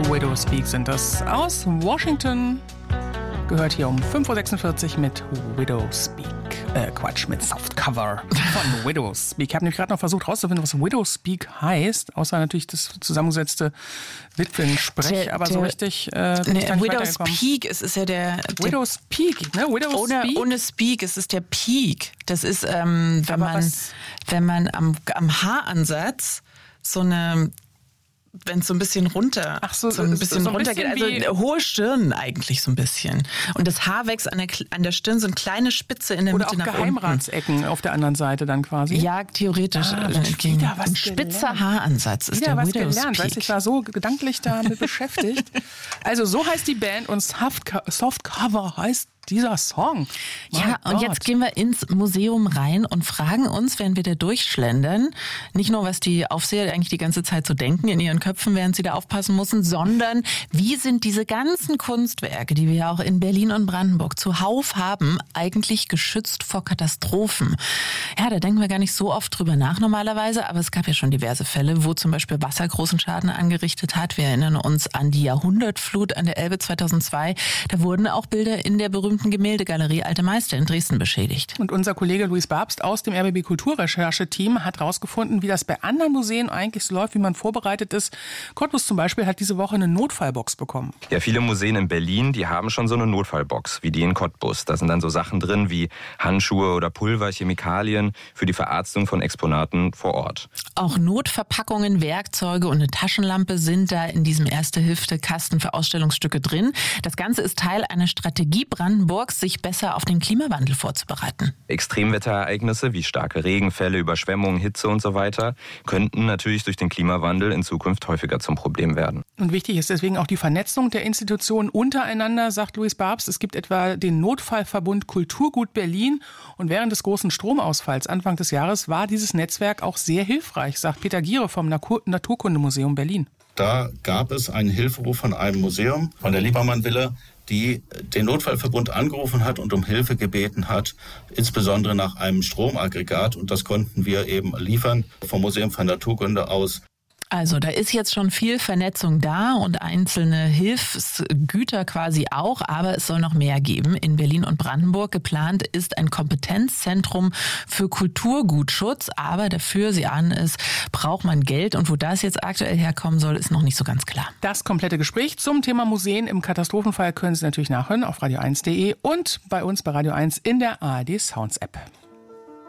Widow Speak sind das aus Washington. Gehört hier um 5.46 Uhr mit Widow Speak. Mit Softcover von Widow Speak. Ich habe nämlich gerade noch versucht rauszufinden, was Widow Speak heißt, außer natürlich das zusammengesetzte Witwensprech, aber so richtig Widow's Peak, es ist ja der Widow's Peak, ne? Widow's Speak? Ohne Speak, es ist der Peak. Das ist, wenn man am Haaransatz so eine, wenn es so ein bisschen runter, runtergeht, also eine hohe Stirn eigentlich so ein bisschen. Und das Haar wächst an der Stirn, so eine kleine Spitze in der Mitte nach unten. Oder auch Geheimratsecken auf der anderen Seite dann quasi. Ja, theoretisch. Ein spitzer Haaransatz ist der Widow's Peak. Weißt, ich war so gedanklich damit beschäftigt. Also so heißt die Band und Softcover heißt dieser Song. Und jetzt gehen wir ins Museum rein und fragen uns, während wir da durchschlendern, nicht nur, was die Aufseher eigentlich die ganze Zeit so denken in ihren Köpfen, während sie da aufpassen müssen, sondern wie sind diese ganzen Kunstwerke, die wir ja auch in Berlin und Brandenburg zuhauf haben, eigentlich geschützt vor Katastrophen? Ja, da denken wir gar nicht so oft drüber nach normalerweise, aber es gab ja schon diverse Fälle, wo zum Beispiel Wasser großen Schaden angerichtet hat. Wir erinnern uns an die Jahrhundertflut an der Elbe 2002. Da wurden auch Bilder in der berühmten Gemäldegalerie Alte Meister in Dresden beschädigt. Und unser Kollege Luis Babst aus dem RBB Kulturrecherche-Team hat herausgefunden, wie das bei anderen Museen eigentlich so läuft, wie man vorbereitet ist. Cottbus zum Beispiel hat diese Woche eine Notfallbox bekommen. Ja, viele Museen in Berlin, die haben schon so eine Notfallbox, wie die in Cottbus. Da sind dann so Sachen drin wie Handschuhe oder Pulver, Chemikalien für die Verarztung von Exponaten vor Ort. Auch Notverpackungen, Werkzeuge und eine Taschenlampe sind da in diesem Erste-Hilfe-Kasten für Ausstellungsstücke drin. Das Ganze ist Teil einer Strategie Brandenburgs, sich besser auf den Klimawandel vorzubereiten. Extremwetterereignisse wie starke Regenfälle, Überschwemmungen, Hitze und so weiter könnten natürlich durch den Klimawandel in Zukunft häufiger zum Problem werden. Und wichtig ist deswegen auch die Vernetzung der Institutionen untereinander, sagt Luis Babst. Es gibt etwa den Notfallverbund Kulturgut Berlin und während des großen Stromausfalls Anfang des Jahres war dieses Netzwerk auch sehr hilfreich, sagt Peter Giere vom Naturkundemuseum Berlin. Da gab es einen Hilferuf von einem Museum, von der Liebermann-Villa, die den Notfallverbund angerufen hat und um Hilfe gebeten hat, insbesondere nach einem Stromaggregat. Und das konnten wir eben liefern vom Museum für Naturkunde aus. Also da ist jetzt schon viel Vernetzung da und einzelne Hilfsgüter quasi auch, aber es soll noch mehr geben. In Berlin und Brandenburg geplant ist ein Kompetenzzentrum für Kulturgutschutz, aber dafür, Sie ahnen es, braucht man Geld und wo das jetzt aktuell herkommen soll, ist noch nicht so ganz klar. Das komplette Gespräch zum Thema Museen im Katastrophenfall können Sie natürlich nachhören auf radio1.de und bei uns bei Radio 1 in der ARD Sounds App.